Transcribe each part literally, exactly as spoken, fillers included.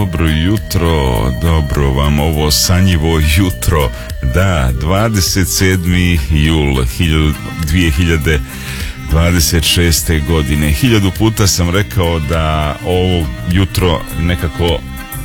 dobro jutro, dobro vam ovo sanjivo jutro. Da, dvadeset sedmi jul dvije hiljade dvadeset šeste. godine. Hiljadu puta sam rekao da ovo jutro nekako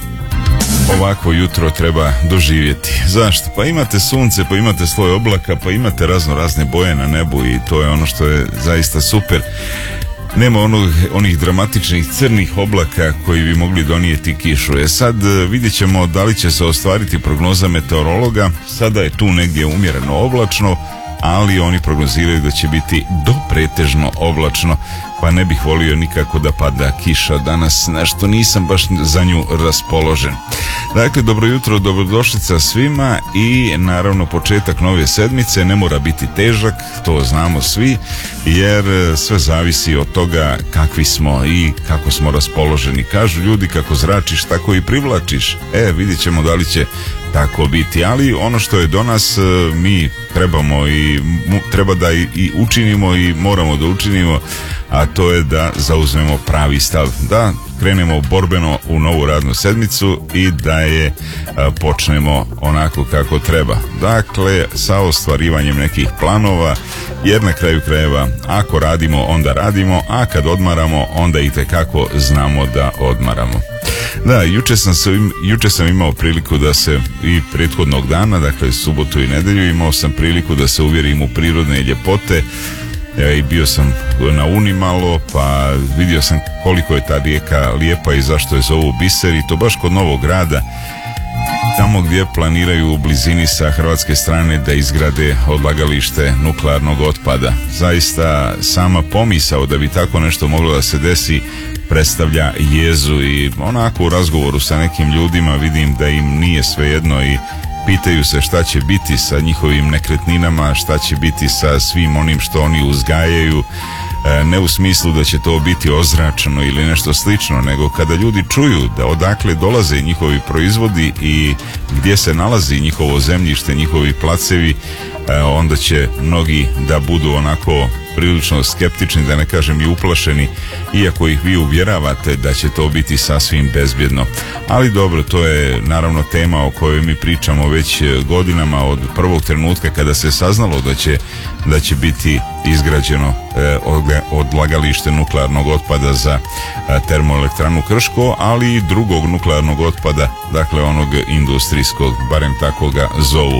ovako jutro treba doživjeti. Zašto? Pa imate sunce, pa imate sloj oblaka, pa imate razno razne boje na nebu i to je ono što je zaista super. Nema onog, onih dramatičnih crnih oblaka koji bi mogli donijeti kišu. E sad vidjet ćemo da li će se ostvariti prognoza meteorologa. Sada je tu negdje umjereno oblačno, ali oni prognoziraju da će biti do pretežno oblačno, pa ne bih volio nikako da pada kiša danas, nešto nisam baš za nju raspoložen. Dakle, dobro jutro, dobrodošlica svima i naravno početak nove sedmice ne mora biti težak, to znamo svi, jer sve zavisi od toga kakvi smo i kako smo raspoloženi. Kažu ljudi kako zračiš, tako i privlačiš. E, vidjet ćemo da li će tako biti, ali ono što je do nas mi trebamo i treba da i, i učinimo i moramo da učinimo, a to je da zauzmemo pravi stav, da krenemo borbeno u novu radnu sedmicu i da je a, počnemo onako kako treba. Dakle, sa ostvarivanjem nekih planova, jer na kraju krajeva ako radimo onda radimo, a kad odmaramo onda i tekako znamo da odmaramo. Da, juče sam, se, juče sam imao priliku da se i prethodnog dana, dakle subotu i nedelju, imao sam priliku da se uvjerim u prirodne ljepote. E, i bio sam na Uni malo, pa vidio sam koliko je ta rijeka lijepa i zašto je zovu biser, i to baš kod Novog Grada, tamo gdje planiraju u blizini sa hrvatske strane da izgrade odlagalište nuklearnog otpada. Zaista sama pomisao da bi tako nešto moglo da se desi predstavlja jezu, i onako u razgovoru sa nekim ljudima vidim da im nije svejedno i pitaju se šta će biti sa njihovim nekretninama, šta će biti sa svim onim što oni uzgajaju, ne u smislu da će to biti ozračeno ili nešto slično, nego kada ljudi čuju da odakle dolaze njihovi proizvodi i gdje se nalazi njihovo zemljište, njihovi placevi, onda će mnogi da budu onako prilično skeptični, da ne kažem i uplašeni, iako ih vi uvjeravate da će to biti sasvim bezbjedno. Ali dobro, to je naravno tema o kojoj mi pričamo već godinama, od prvog trenutka kada se saznalo da će, da će biti izgrađeno eh, odlagalište nuklearnog otpada za eh, termoelektranu Krško, ali i drugog nuklearnog otpada, dakle onog industrijskog, barem tako ga zovu.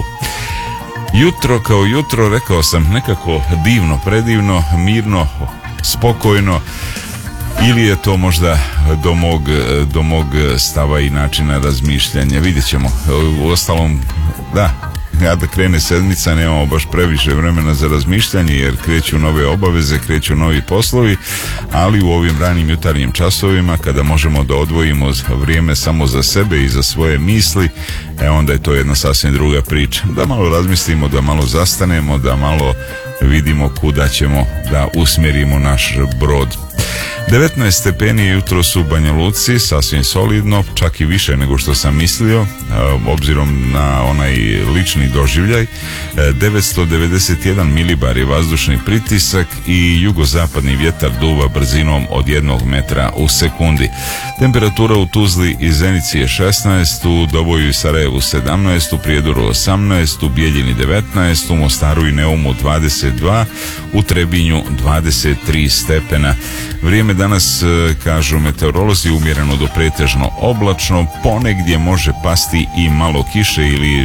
Jutro kao jutro, rekao sam, nekako divno, predivno, mirno, spokojno, ili je to možda do mog, do mog stava i načina razmišljanja. Vidjet ćemo. U ostalom, da, kada krene sedmica nemamo baš previše vremena za razmišljanje, jer kreću nove obaveze, kreću novi poslovi, ali u ovim ranim jutarnjim časovima kada možemo da odvojimo vrijeme samo za sebe i za svoje misli, e onda je to jedna sasvim druga priča. Da malo razmislimo, da malo zastanemo, da malo vidimo kuda ćemo da usmjerimo naš brod. devetnaest stepeni jutros u Banja Luci, sasvim solidno, čak i više nego što sam mislio, obzirom na onaj lični doživljaj. Devetsto devedeset jedan milibar je vazdušni pritisak i jugozapadni vjetar duva brzinom od jednog metra u sekundi. Temperatura u Tuzli i Zenici je šesnaest, u Doboju i Sarajevu sedamnaest, u Prijedoru osamnaest, u Bijeljini devetnaest, u Mostaru i Neumu dvadeset dva, u Trebinju dvadeset tri stepena. Vrijeme danas, kažu meteorolozi, umjereno do pretežno oblačno, ponegdje može pasti i malo kiše ili